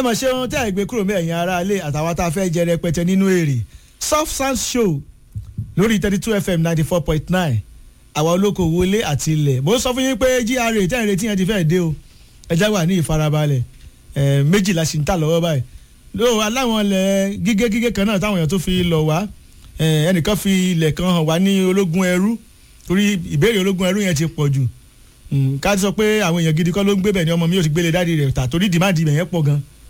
mọ̀ ṣé ohun tẹ́ ẹ̀ gbé kúrò mẹ́ẹ̀yìn ara ilé àtàwọn tá a fẹ́ jẹ rẹpẹtẹ nínú èrè Soft Sound Show lórí 32 FM 94.9 àwa olókoòwò ilé àti ilẹ̀ mo sọ fún yín pé GRA tẹ́ ẹ̀ retí yẹn ti fẹ́ dé o ẹja wà ní ìfarabalẹ̀ méjìlá sì ń tà lọ́wọ́ báyìí lóò aláwọn ilẹ̀ gígé kan náà táwọn èèyàn tó fi lọ wá ẹnìkan fi ilẹ̀ kan hàn wá ní ológun ẹrú torí ìbéèrè ológun ẹrú yẹn ti pọ̀ jù ká sọ pé àwọn èèyàn gidi kọ́ ló ń gbé bẹ̀ ni ọmọ mi ò ti gbélé dáàdi rẹ̀ tà torí dìmáàdì ibẹ̀ yẹn pọ̀ gan